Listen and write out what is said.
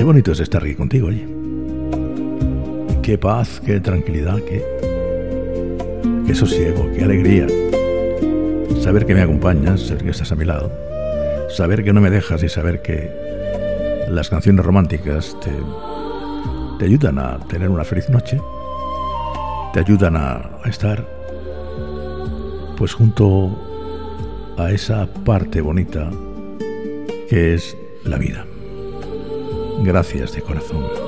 bonito es estar aquí contigo, oye. Qué paz, qué tranquilidad, qué sosiego, qué alegría. Saber que me acompañas, saber que estás a mi lado, saber que no me dejas y saber que las canciones románticas te ayudan a tener una feliz noche, te ayudan a estar pues junto a esa parte bonita que es la vida. Gracias de corazón.